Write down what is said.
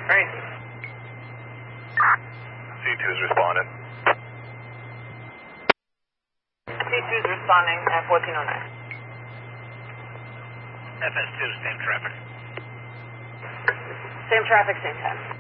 Crazy. C2's responding. C2's responding at 1409. FS2, same traffic. Same traffic, same time.